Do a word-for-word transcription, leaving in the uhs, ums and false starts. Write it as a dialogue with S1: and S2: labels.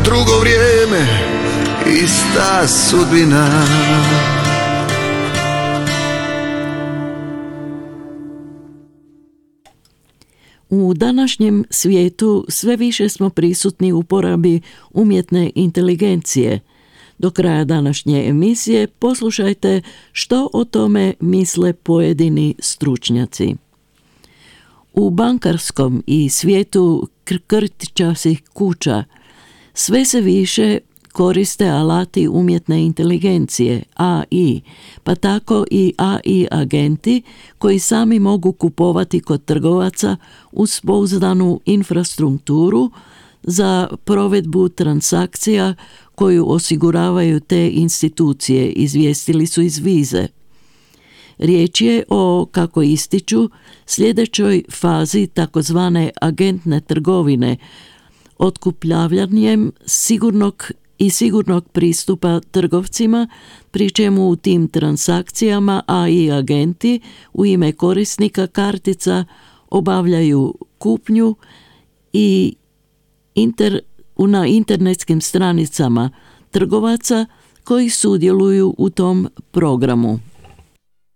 S1: drugo vrijeme, ista sudbina.
S2: U današnjem svijetu sve više smo prisutni u uporabi umjetne inteligencije. Do kraja današnje emisije poslušajte što o tome misle pojedini stručnjaci. U bankarskom i svijetu krtičastih kuća sve se više koriste alati umjetne inteligencije, A I, pa tako i A I agenti koji sami mogu kupovati kod trgovaca uz pouzdanu infrastrukturu za provedbu transakcija koju osiguravaju te institucije, izvijestili su iz Vize. Riječ je o, kako ističu, sljedećoj fazi takozvane agentne trgovine, otkupljavanjem sigurnog i sigurnog pristupa trgovcima, pri čemu u tim transakcijama A I agenti u ime korisnika kartica obavljaju kupnju i inter, na internetskim stranicama trgovaca koji sudjeluju u tom programu.